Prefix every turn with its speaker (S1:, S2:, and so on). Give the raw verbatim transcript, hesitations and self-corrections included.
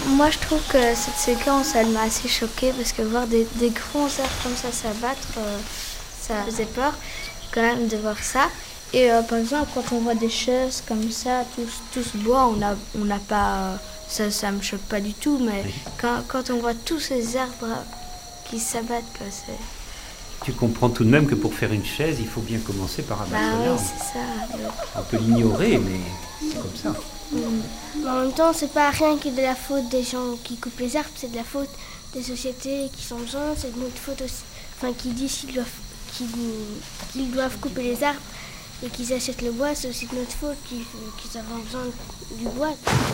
S1: Moi, je trouve que cette séquence, elle m'a assez choquée parce que voir des, des grands arbres comme ça s'abattre, euh, ça faisait peur quand même de voir ça. Et euh, par exemple, quand on voit des chaises comme ça, tout, tout ce bois, on n'a on n'a pas... euh, ça, ça me choque pas du tout, mais
S2: Oui.
S1: quand, quand on voit tous ces arbres qui s'abattent, quoi, c'est...
S2: Tu comprends tout de même que pour faire une chaise, il faut bien commencer par abattre
S1: Bah oui,
S2: l'arbre.
S1: c'est ça.
S2: On peut l'ignorer, mais c'est comme ça.
S3: Mais en même temps, c'est pas rien que de la faute des gens qui coupent les arbres, c'est de la faute des sociétés qui sont besoin, c'est de notre faute aussi. Enfin, qui disent qu'ils doivent, qu'ils, qu'ils doivent couper les arbres et qu'ils achètent le bois, c'est aussi de notre faute qu'ils, qu'ils ont besoin du bois.